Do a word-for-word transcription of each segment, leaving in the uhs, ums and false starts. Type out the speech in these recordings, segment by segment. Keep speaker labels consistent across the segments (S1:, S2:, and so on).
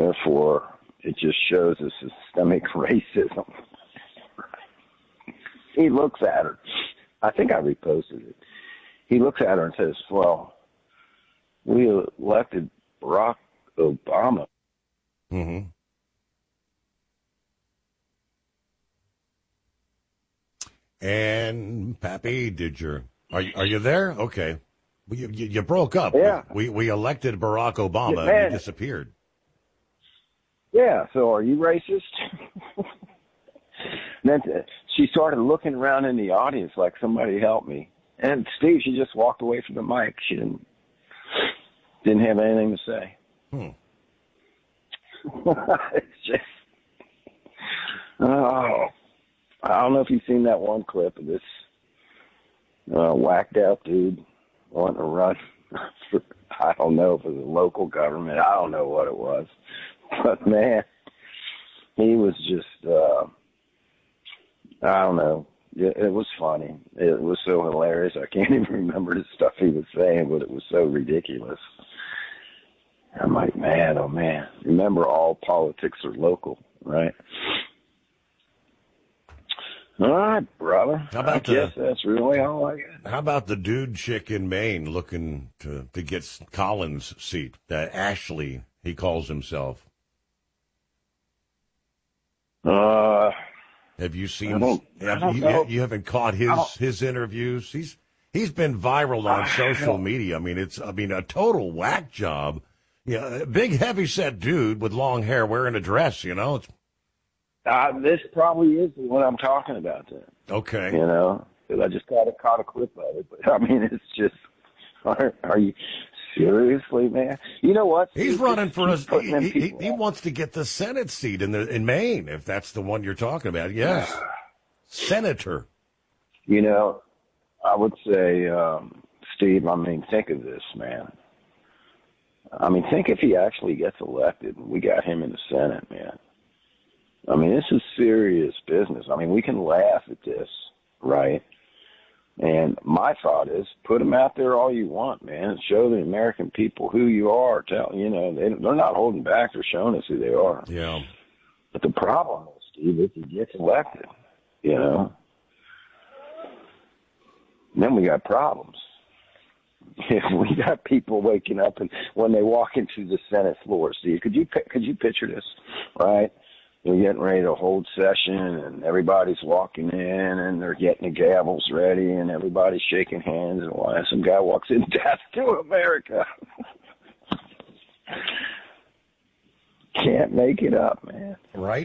S1: Therefore, it just shows a systemic racism. He looks at her. I think I reposted it. He looks at her and says, well, we elected Barack Obama.
S2: Mm-hmm. And, Pappy, did your... Are you, are you there? Okay. You, you, you broke up.
S1: Yeah.
S2: We, we elected Barack Obama,
S1: yeah,
S2: and you disappeared.
S1: Yeah, so are you racist? Then she started looking around in the audience like, somebody help me. And Steve, she just walked away from the mic. She didn't didn't have anything to say.
S2: Hmm.
S1: It's just, oh, I don't know if you've seen that one clip of this uh, whacked out dude wanting to run for, I don't know if it was a local government. I don't know what it was. But, man, he was just, uh, I don't know. It, it was funny. It was so hilarious. I can't even remember the stuff he was saying, but it was so ridiculous. I'm like, man, oh, man. Remember, all politics are local, right? All right, brother.
S2: How about
S1: I guess
S2: the,
S1: that's really all I got.
S2: How about the dude chick in Maine looking to, to get Collins' seat? That Ashley, he calls himself.
S1: Uh,
S2: have you seen?
S1: I don't,
S2: have
S1: I don't
S2: you,
S1: know.
S2: you haven't caught his his interviews. He's he's been viral on social media. I mean, it's I mean a total whack job. Yeah, a big heavy set dude with long hair wearing a dress. You know. It's,
S1: uh, this probably is the one I'm talking about. Then.
S2: Okay.
S1: You know, because I just caught a caught a clip of it. But I mean, it's just. Are, are you seriously, man? You know what?
S2: He's
S1: He's
S2: running for us. He, he, he, he
S1: out.
S2: wants to get the Senate seat in the in Maine, if that's the one you're talking about. Yes, senator.
S1: You know, I would say, um, Steve. I mean, think of this, man. I mean, think if he actually gets elected and we got him in the Senate, man. I mean, this is serious business. I mean, we can laugh at this, right? And my thought is, put them out there all you want, man, and show the American people who you are. Tell you know they they're not holding back; they're showing us who they are.
S2: Yeah.
S1: But the problem is, Steve, if he gets elected, you know, then we got problems. If we got people waking up and when they walk into the Senate floor, Steve, could you could you picture this, right? They're getting ready to hold session, and everybody's walking in, and they're getting the gavels ready, and everybody's shaking hands, and why some guy walks in, death to America. Can't make it up, man.
S2: Right?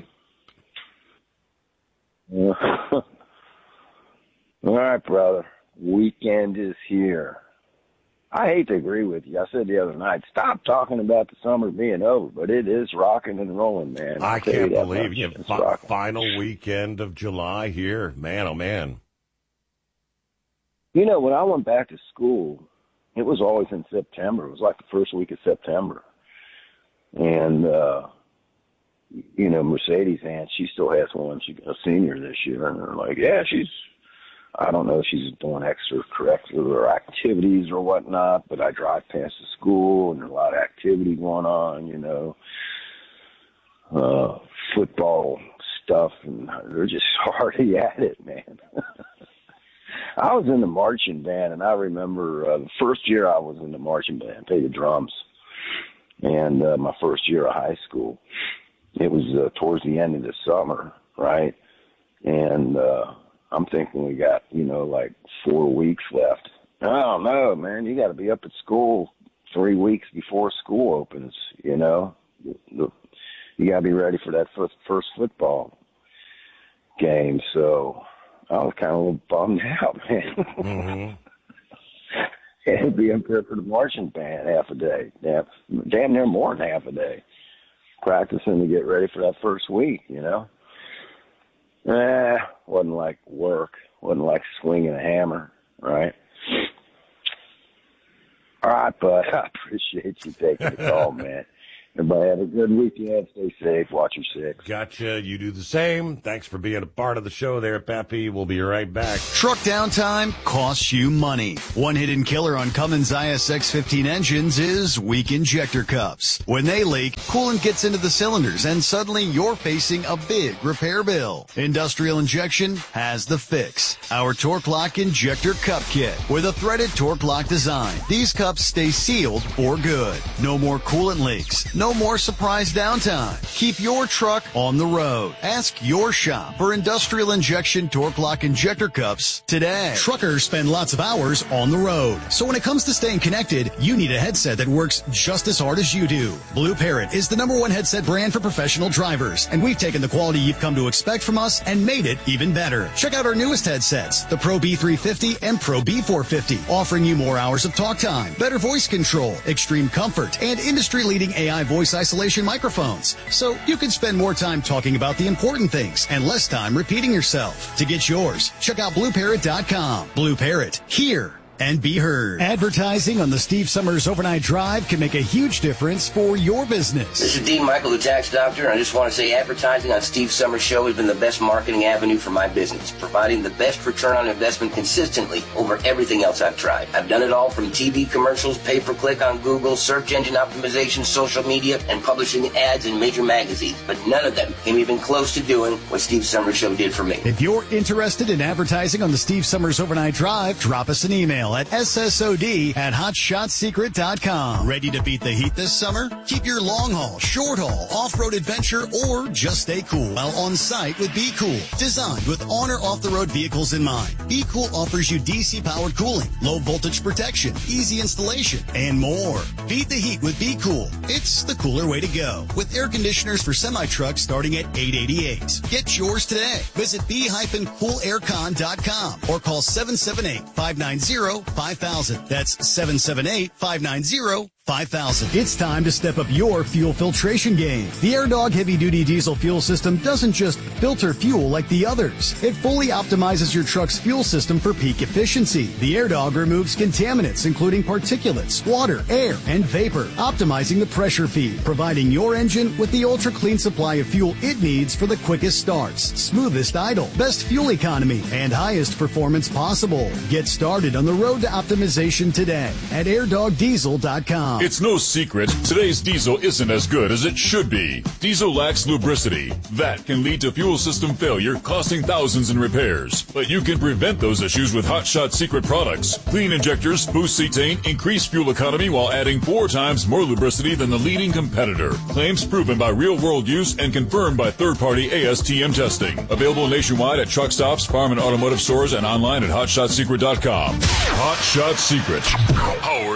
S1: All right, brother. Weekend is here. I hate to agree with you. I said the other night, stop talking about the summer being over, but it is rocking and rolling, man.
S2: I can't believe you. F-
S1: Fi-
S2: final weekend of July here. Man, oh, man.
S1: You know, when I went back to school, it was always in September. It was like the first week of September. And, uh, you know, Mercedes' aunt, she still has one. She's a senior this year. And they're like, yeah, she's, I don't know if she's doing extracurricular activities or whatnot, but I drive past the school and there's a lot of activity going on, you know, uh, football stuff, and they're just already at it, man. I was in the marching band, and I remember uh, the first year I was in the marching band, played the drums, and uh, my first year of high school. It was uh, towards the end of the summer, right? And uh, I'm thinking we got, you know, like four weeks left. I don't know, man. You got to be up at school three weeks before school opens, you know. You got to be ready for that first, first football game. So I was kind of a little bummed out, man.
S2: Mm-hmm.
S1: And be up there for the marching band half a day, damn, damn near more than half a day, practicing to get ready for that first week, you know. Eh, wasn't like work. Wasn't like swinging a hammer, right? All right, bud. I appreciate you taking the call, man. Everybody have a good weekend. Stay safe. Watch your six.
S2: Gotcha. You do the same. Thanks for being a part of the show there, Pappy. We'll be right back.
S3: Truck downtime costs you money. One hidden killer on Cummins I S X fifteen engines is weak injector cups. When they leak, coolant gets into the cylinders and suddenly you're facing a big repair bill. Industrial Injection has the fix. Our Torque Lock Injector Cup Kit with a threaded Torque Lock design. These cups stay sealed for good. No more coolant leaks. No more surprise downtime. Keep your truck on the road. Ask your shop for Industrial Injection Torque Lock Injector Cups today.
S4: Truckers spend lots of hours on the road. So when it comes to staying connected, you need a headset that works just as hard as you do. Blue Parrot is the number one headset brand for professional drivers, and we've taken the quality you've come to expect from us and made it even better. Check out our newest headsets, the Pro B three fifty and Pro B four fifty, offering you more hours of talk time, better voice control, extreme comfort, and industry-leading A I voice isolation microphones. So you can spend more time talking about the important things and less time repeating yourself. To get yours, check out blue parrot dot com. Blue Parrot, hear and be heard. Advertising on the Steve Summers Overnight Drive can make a huge difference for your business.
S5: This is Dean Michael, the tax doctor, and I just want to say advertising on Steve Summers' show has been the best marketing avenue for my business, providing the best return on investment consistently over everything else I've tried. I've done it all from T V commercials, pay-per-click on Google, search engine optimization, social media, and publishing ads in major magazines, but none of them came even close to doing what Steve Summers' show did for me.
S4: If you're interested in advertising on the Steve Summers Overnight Drive, drop us an email at S S O D at hot shot secret dot com. Ready to beat the heat this summer? Keep your long haul, short haul, off-road adventure, or just stay cool while on site with Be Cool. Designed with on or off-the-road vehicles in mind, Be Cool offers you D C-powered cooling, low voltage protection, easy installation, and more. Beat the heat with Be Cool. It's the cooler way to go. With air conditioners for semi-trucks starting at eight hundred eighty-eight dollars. Get yours today. Visit be cool air con dot com or call seven seven eight, five nine zero, five thousand. That's seven seven eight, five nine zero, five thousand. It's time to step up your fuel filtration game. The AirDog heavy-duty diesel fuel system doesn't just filter fuel like the others. It fully optimizes your truck's fuel system for peak efficiency. The AirDog removes contaminants, including particulates, water, air, and vapor, optimizing the pressure feed, providing your engine with the ultra-clean supply of fuel it needs for the quickest starts, smoothest idle, best fuel economy, and highest performance possible. Get started on the road to optimization today at air dog diesel dot com.
S6: It's no secret, today's diesel isn't as good as it should be. Diesel lacks lubricity. That can lead to fuel system failure, costing thousands in repairs. But you can prevent those issues with Hot Shot Secret products. Clean injectors, boost cetane, increase fuel economy while adding four times more lubricity than the leading competitor. Claims proven by real-world use and confirmed by third-party A S T M testing. Available nationwide at truck stops, farm and automotive stores, and online at hot shot secret dot com. Hot Shot Secret. Powered